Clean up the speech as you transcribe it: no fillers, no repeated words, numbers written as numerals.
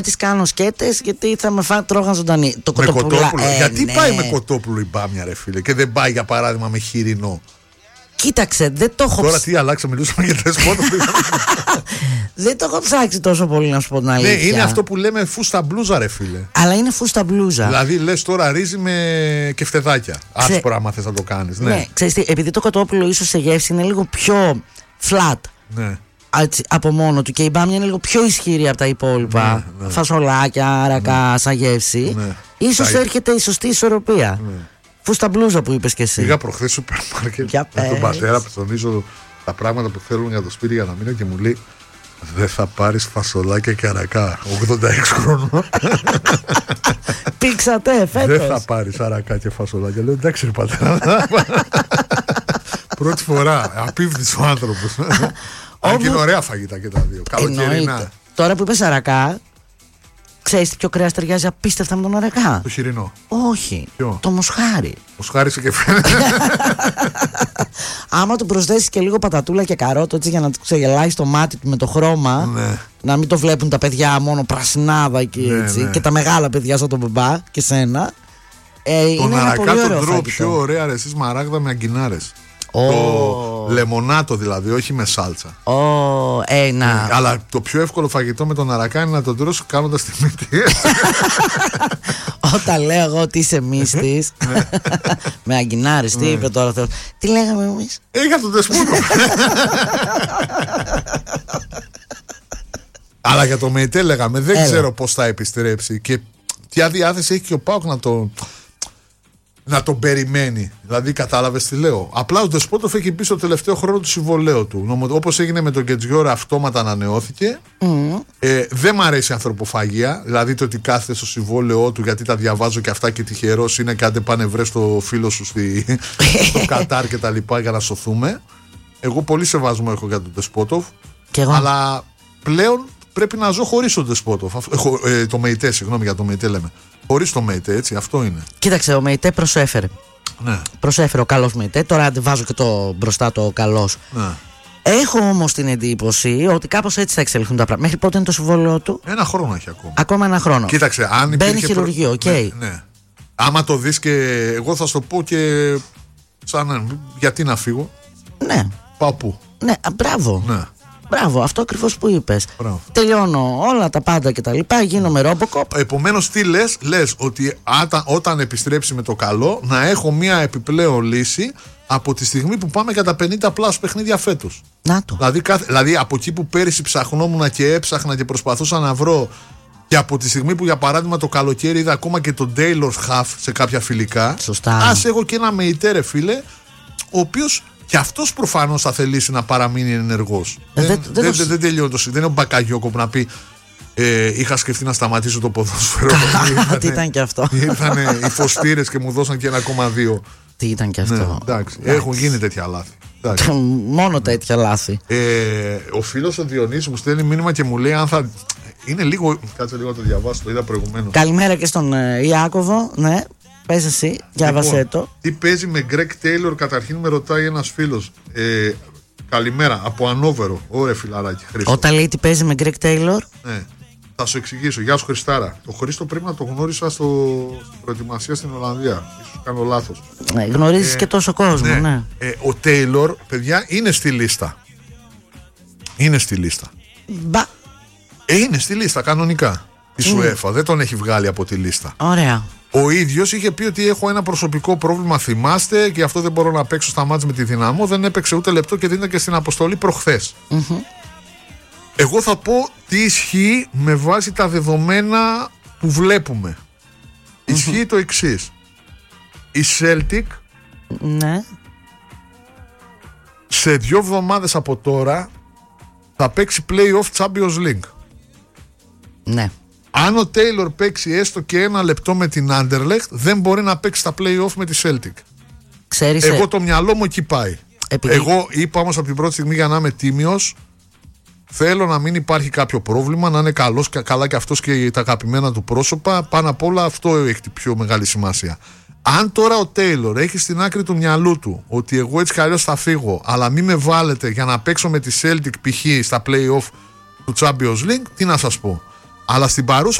τις κάνω σκέτες γιατί θα με τρώγαν ζωντανή. Το κοτόπουλο. Γιατί πάει με κοτόπουλο η μπάμια, ρε φίλε, και δεν πάει για παράδειγμα με χοιρινό? Κοίταξε, δεν το έχω. Τώρα τι αλλάξαμε, μιλούσαμε για δεσπότο. Δεν το έχω ψάξει τόσο πολύ, να σου πω την αλήθεια. Ναι, είναι αυτό που λέμε φούστα μπλούζα, ρε φίλε. Αλλά είναι φούστα μπλούζα. Δηλαδή λες τώρα ρύζι με κεφτεδάκια. Άσπρα, άμα θες να το κάνεις. Ναι, ξέρεις τι, επειδή το κοτόπουλο ίσως σε γεύση είναι λίγο πιο flat. Ναι. Από μόνο του, και η μπάμια είναι λίγο πιο ισχυρή από τα υπόλοιπα. Ναι. Φασολάκια, άρακα, σαν γεύση. Ναι. Ίσως έρχεται η σωστή ισορροπία. Ναι. Φούστα μπλούζα που είπες και εσύ. Πήγα προχθές στο σούπερ μάρκετ με τον πατέρα που ψωνίζω τα πράγματα που θέλουν για το σπίτι για να μείνω και μου λέει: δεν θα πάρεις φασολάκια και αρακά. 86 χρονών. Πήξατε φέτος. Δεν θα πάρεις αρακά και φασολάκια. Λέω: εντάξει, ρε πατέρα. Πρώτη φορά. Απίβδης ο άνθρωπος. Αν και είναι ωραία φαγητά και τα δύο. Καλοκαιρινά. Τώρα που είπες αρακά, ξέρεις ποιο κρέας ταιριάζει απίστευτα με τον αρακά? Το χοιρινό. Όχι. Ποιο? Το μοσχάρι. Μοσχάρι σε κεφέ. Άμα του προσθέσεις και λίγο πατατούλα και καρότο, έτσι, για να του ξεγελάσει το μάτι του με το χρώμα, Ναι. να μην το βλέπουν τα παιδιά μόνο πρασινάδα και έτσι, Ναι. και τα μεγάλα παιδιά σαν τον μπαμπά και σένα. Τον είναι ένα πολύ αρακά ωραίο τον τρώω φαγητό. πιο ωραία, ρε, εσείς μαράγδα με αγκινάρες. Το λεμονάτο δηλαδή, όχι με σάλτσα. Να. Αλλά το πιο εύκολο φαγητό με τον αρακά είναι να τον τρως κάνοντας τη μύτη. Όταν λέω εγώ ότι είσαι μύστης με αγκινάρες, τι είπε τώρα? Τι λέγαμε εμείς? Είχα τον Δεσπότο. Αλλά για το ΜΕΙΤΕ λέγαμε, δεν ξέρω πώς θα επιστρέψει και ποια διάθεση έχει και ο ΠΑΟΚ να τον περιμένει. Δηλαδή, κατάλαβες τι λέω? Απλά ο Δεσπότοφ έχει πει στο τελευταίο χρόνο του συμβολέου του. Όπως έγινε με τον Κετζιόρα, αυτόματα ανανεώθηκε. Δεν μ' αρέσει η ανθρωποφαγία. Δηλαδή, το ότι κάθεται στο συμβόλαιό του, γιατί τα διαβάζω και αυτά και τυχερός είναι, και άντε πάνε βρες το φίλο σου στο Κατάρ και τα λοιπά για να σωθούμε. Εγώ πολύ σεβασμό έχω για τον Δεσπότοφ. Αλλά πλέον πρέπει να ζω χωρίς τον Δεσπότοφ. Το ΜΕΙΤΕ, συγγνώμη, για το ΜΕΙΤΕ λέμε. Χωρίς το ΜΕΙΤΕ, έτσι, αυτό είναι. Κοίταξε, ο ΜΕΙΤΕ προσέφερε. Ναι. Προσέφερε ο καλός ΜΕΙΤΕ. Τώρα βάζω και το μπροστά το καλός. Ναι. Έχω όμως την εντύπωση ότι κάπως έτσι θα εξελιχθούν τα πράγματα. Μέχρι πότε είναι το συμβόλαιο του? 1 χρόνο έχει ακόμα. Ακόμα 1 χρόνο. Κοίταξε, αν μπαίνει χειρουργείο, οκ. Ναι. Άμα το δεις, και εγώ θα σου το πω και σαν γιατί να φύγω. Ναι. Πάω πού? Ναι, μπράβο. Ναι. Μπράβο, αυτό ακριβώς που είπες. Μπράβο. Τελειώνω όλα τα πάντα και τα λοιπά, γίνομαι Ρόμποκοπ. Επομένως τι λες? Λες ότι όταν επιστρέψει με το καλό, να έχω μια επιπλέον λύση από τη στιγμή που πάμε για τα 50 πλάσου παιχνίδια φέτος. Να το. Δηλαδή από εκεί που πέρυσι ψαχνόμουν και έψαχνα και προσπαθούσα να βρω, και από τη στιγμή που για παράδειγμα το καλοκαίρι είδα ακόμα και τον Taylor Half σε κάποια φιλικά. Σωστά. Ας έχω και ένα ΜΕΙΤΕ, ρε φίλε, ο οποίος και αυτός προφανώς θα θελήσει να παραμείνει ενεργός. Δεν τελειώνει δεν είναι ο Μπακαγιόκο που να πει είχα σκεφτεί να σταματήσω το ποδόσφαιρο. Τι ήταν και αυτό? Ήρθαν οι φωστήρες και μου δώσαν και 1,2. Τι ήταν και αυτό? Ναι, εντάξει. Έχουν γίνει τέτοια λάθη. Μόνο τέτοια λάθη. Ο φίλος ο Διονύσης μου στέλνει μήνυμα και μου λέει αν θα. Είναι λίγο. Κάτσε λίγο να το διαβάσω, το είδα προηγουμένως. Καλημέρα και στον Ιάκωβο. Ναι, πες εσύ, διάβασέ το. Τι παίζει με Γκρέγκ Τέιλορ, καταρχήν με ρωτάει ένας φίλος. Καλημέρα, από Ανόβερο. Ωραία, φιλαράκι, Χρήστο. Όταν λέει τι παίζει με Γκρέγκ Τέιλορ. Ναι. Θα σου εξηγήσω. Γεια σου, Χριστάρα. Το Χρήστο πρέπει να το γνώρισα στην προετοιμασία στην Ολλανδία. Ίσως κάνω λάθος. Ναι, γνωρίζεις και τόσο κόσμο, ναι. Ο Τέιλορ, παιδιά, είναι στη λίστα. Είναι στη λίστα. Είναι στη λίστα, κανονικά. Τη UEFA. Δεν τον έχει βγάλει από τη λίστα. Ωραία. Ο ίδιος είχε πει ότι έχω ένα προσωπικό πρόβλημα, θυμάστε, και αυτό δεν μπορώ να παίξω στα μάτς με τη Δυναμό. Δεν έπαιξε ούτε λεπτό και δίνεται και στην αποστολή προχθές. Εγώ θα πω τι ισχύει με βάση τα δεδομένα που βλέπουμε. Ισχύει το εξής. Η Celtic σε 2 εβδομάδες από τώρα θα παίξει play-off Champions League. Ναι. Αν ο Taylor παίξει έστω και 1 λεπτό με την Anderlecht, δεν μπορεί να παίξει τα play-off με τη Celtic. Ξέρεις, εγώ το μυαλό μου εκεί πάει. Εγώ είπα όμως από την πρώτη στιγμή, για να είμαι τίμιος, θέλω να μην υπάρχει κάποιο πρόβλημα, να είναι καλά και αυτός και τα αγαπημένα του πρόσωπα. Πάνω απ' όλα αυτό έχει την πιο μεγάλη σημασία. Αν τώρα ο Taylor έχει στην άκρη του μυαλού του ότι εγώ έτσι κι αλλιώς θα φύγω, αλλά μην με βάλετε για να παίξω με τη Celtic π.χ. στα play-off του Champions League, τι να σας πω. Αλλά στην παρούσα